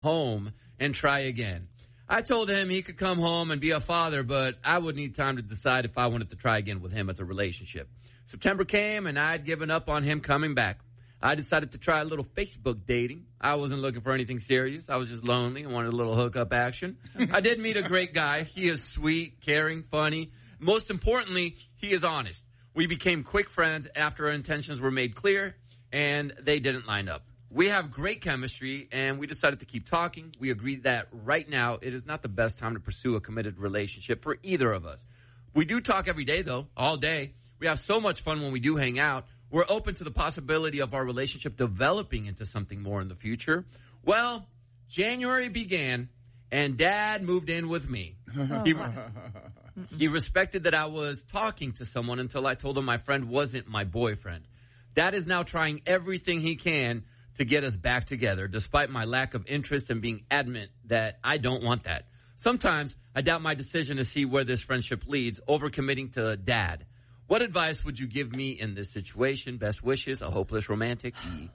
home and try again. I told him he could come home and be a father, but I would need time to decide if I wanted to try again with him as a relationship. September came, and I'd given up on him coming back. I decided to try a little Facebook dating. I wasn't looking for anything serious. I was just lonely and wanted a little hookup action. I did meet a great guy. He is sweet, caring, funny. Most importantly, he is honest. We became quick friends after our intentions were made clear, and they didn't line up. We have great chemistry, and we decided to keep talking. We agreed that right now it is not the best time to pursue a committed relationship for either of us. We do talk every day, though, all day. We have so much fun when we do hang out. We're open to the possibility of our relationship developing into something more in the future. Well, January began, and Dad moved in with me. He respected that I was talking to someone until I told him my friend wasn't my boyfriend. Dad is now trying everything he can to get us back together, despite my lack of interest and being adamant that I don't want that. Sometimes I doubt my decision to see where this friendship leads, overcommitting to Dad. What advice would you give me in this situation? Best wishes, a hopeless romantic.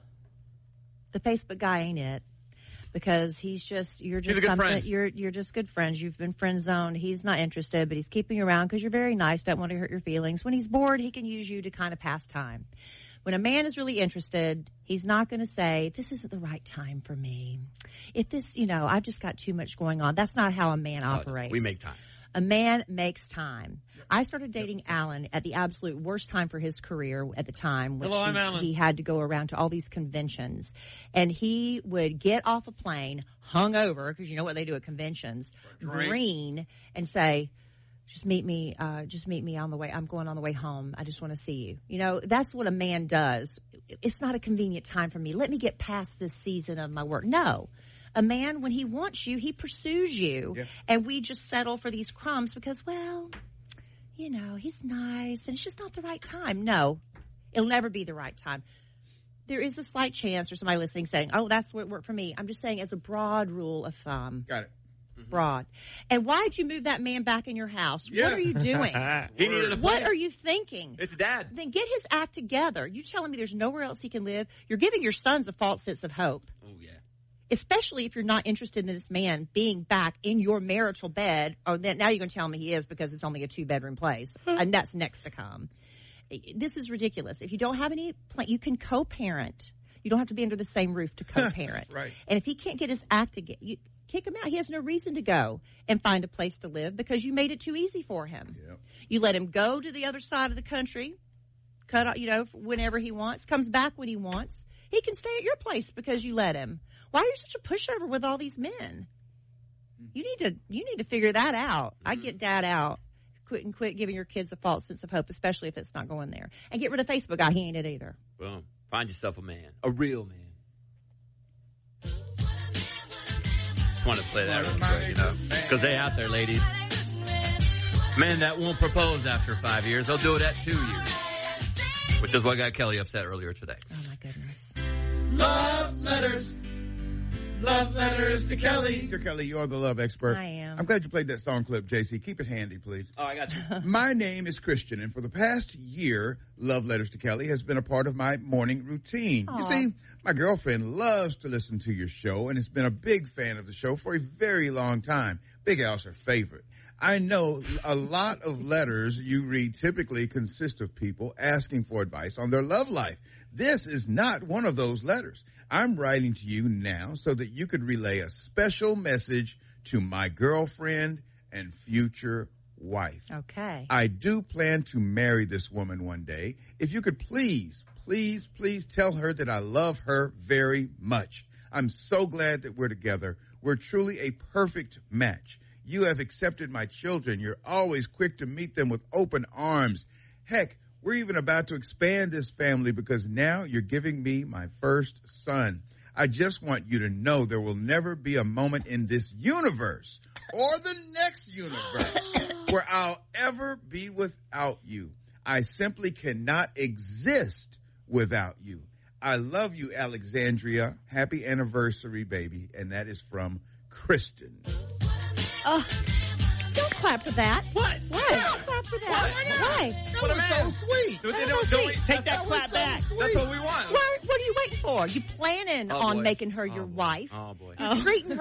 The Facebook guy ain't it. Because you're just a good friend. You're just good friends. You've been friend zoned. He's not interested, but he's keeping you around because you're very nice. Don't want to hurt your feelings. When he's bored, he can use you to kind of pass time. When a man is really interested, he's not going to say, this isn't the right time for me. If this, I've just got too much going on. That's not how a man operates. We make time. A man makes time. I started dating Alan at the absolute worst time for his career at the time. Which Hello, I'm Alan. He had to go around to all these conventions. And he would get off a plane, hungover, because you know what they do at conventions, green, and say, just meet me on the way. I'm going on the way home. I just want to see you. That's what a man does. It's not a convenient time for me. Let me get past this season of my work. No. A man, when he wants you, he pursues you. Yeah. And we just settle for these crumbs because, he's nice and it's just not the right time. No, it'll never be the right time. There is a slight chance for somebody listening saying, oh, that's what worked for me. I'm just saying as a broad rule of thumb. Got it. Broad. And why did you move that man back in your house? Yeah. What are you doing? He needed a place. What are you thinking? It's Dad. Then get his act together. You telling me there's nowhere else he can live? You're giving your sons a false sense of hope. Oh, yeah. Especially if you're not interested in this man being back in your marital bed. Oh, then now you're going to tell me he is because it's only a 2-bedroom place. And that's next to come. This is ridiculous. If you don't have any plan, you can co-parent. You don't have to be under the same roof to co-parent. Right. And if he can't get his act together, you kick him out. He has no reason to go and find a place to live because you made it too easy for him. Yep. You let him go to the other side of the country, cut out, whenever he wants, comes back when he wants. He can stay at your place because you let him. Why are you such a pushover with all these men? You need to figure that out. I get Dad out. Quit giving your kids a false sense of hope, especially if it's not going there. And get rid of Facebook guy. He ain't it either. Boom. Find yourself a man. A real man. Just want to play that real quick, because they out there, ladies. Men that won't propose after 5 years, they'll do it at 2 years. Which is what got Kelly upset earlier today. Oh, my goodness. Love letters. Love letters to Kelly. Dear Kelly, you're the love expert. I am. I'm glad you played that song clip, JC. Keep it handy, please. Oh, I got you. My name is Christian, and for the past year, Love Letters to Kelly has been a part of my morning routine. Aww. You see, my girlfriend loves to listen to your show and has been a big fan of the show for a very long time. Big Al's her favorite. I know a lot of letters you read typically consist of people asking for advice on their love life. This is not one of those letters. I'm writing to you now so that you could relay a special message to my girlfriend and future wife. Okay. I do plan to marry this woman one day. If you could please tell her that I love her very much. I'm so glad that we're together. We're truly a perfect match. You have accepted my children. You're always quick to meet them with open arms. Heck, we're even about to expand this family because now you're giving me my first son. I just want you to know there will never be a moment in this universe or the next universe where I'll ever be without you. I simply cannot exist without you. I love you, Alexandria. Happy anniversary, baby. And that is from Kristen. Don't clap for that. What? Why? Don't clap for that. Why? That was so sweet. Don't take that clap back. Sweet. That's what we want. What are you waiting for? You planning on making her your wife. Oh, boy. You're treating her